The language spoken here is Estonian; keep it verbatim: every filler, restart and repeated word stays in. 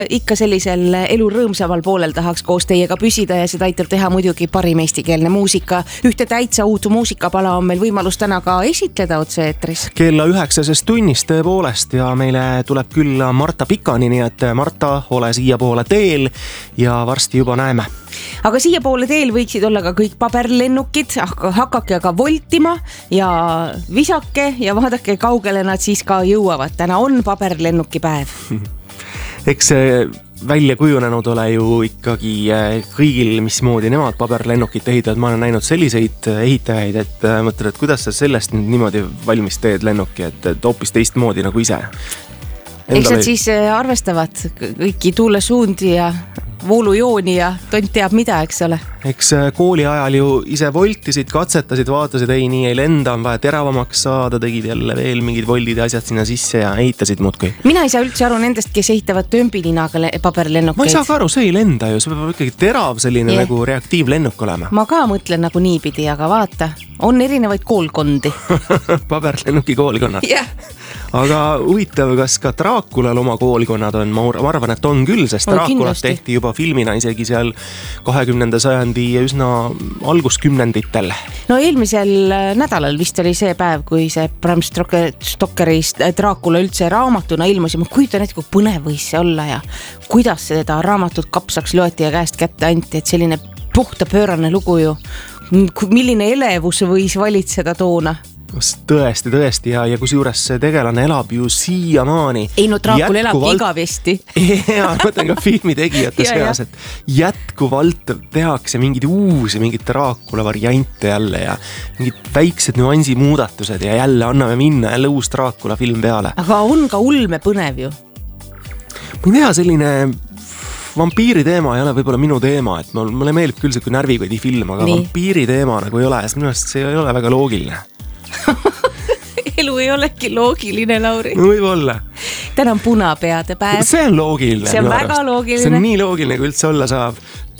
ikka sellisel elu rõõmsamal poolel tahaks koos teiega püsida ja seda aitab teha muidugi parim eestikeelne muusika. Ühte täitsa uut muusikapala on meil võimalus täna ka esitleda otse-eetris. Kella üheksasest tunnist tõepoolest ja meile tuleb külla Marta Pikani, nii et Marta, ole siia poole teel ja varsti juba näeme. Aga siia poole teel võiksid olla ka kõik paberlennukid, hakake aga voltima ja visake ja vaadake kaugele nad siis ka jõuavad. Täna on paberlennuki päev. Eks see välja kujunenud ole ju ikkagi kõigil, mismoodi nemad paberlennukit ehitavad. Ma olen näinud selliseid ehitajaid, et mõtled, et kuidas sa sellest nüüd niimoodi valmis teed lennuki, et, et hoopis teistmoodi nagu ise. Eks nad siis arvestavad kõiki tuulesuundi ja voolujooni ja tont teab mida, eks ole. Eks kooli ajal ju ise voltisid, katsetasid, vaatasid, ei nii ei lenda, on vaja teravamaks saada, tegid jälle veel mingid voldid ja asjad sinna sisse ja ehitasid muudkui. Mina ei saa üldse aru nendest, kes ehitavad tömbininaga paberlennukeid. Ma ei saa ka aru, see ei lenda ju, see peab ikkagi terav selline yeah. nagu reaktiivlennuk olema. Ma ka mõtlen nagu niipidi, aga vaata, on erinevaid koolkondi. Paberlennuki koolkonnad. Yeah. Aga huvitav, kas ka Draakulal oma koolkonnad on? Ma arvan, et on küll, sest Draakulat tehti juba filmina isegi seal kahekümnenda sajandi üsna alguskümnenditel. No eelmisel nädalal vist oli see päev, kui see Bram Stokeri Draakula üldse raamatuna ilmus ja ma kujutan ette, kui põnev võis see olla ja kuidas seda raamatut kapsaks loeti ja käest kätte anti, et selline puhta pöörane lugu ju. Milline elevus võis valitseda toona? Tõesti, tõesti ja, ja kus juures see tegelane elab ju siiamaani. Ei no Draakul elab igavesti. Ja, mõtlen ka filmi tegijate seas, et jätkuvalt tehakse mingid uusi, mingid Draakula variante jälle ja mingid väiksed nüansi muudatused ja jälle anname minna jälle uus Draakula film peale. Aga on ka ulme põnev ju. Ma ei tea, selline vampiiri teema ei ole võib-olla minu teema, et mulle meeldib küll see närvikodi film, aga nii. Vampiiri teema nagu ei ole, sest minu arust see ei ole väga loogiline. Elu ei olegi loogiline, Lauri. No võib olla. Täna on punapeade päev. See on loogiline. See on väga loogiline. See on nii loogiline, kui üldse olla saab.